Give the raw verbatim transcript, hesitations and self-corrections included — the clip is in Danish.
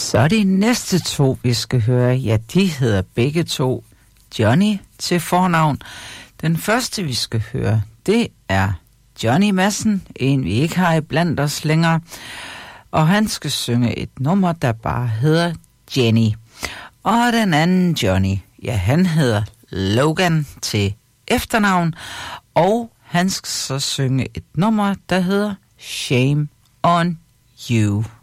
Så de næste to, vi skal høre, ja, de hedder begge to Johnny til fornavn. Den første, vi skal høre, det er Johnny Madsen, en vi ikke har iblandt os længere. Og han skal synge et nummer, der bare hedder Jenny. Og den anden Johnny, ja, han hedder Logan til efternavn. Og han skal så synge et nummer, der hedder Shame on You.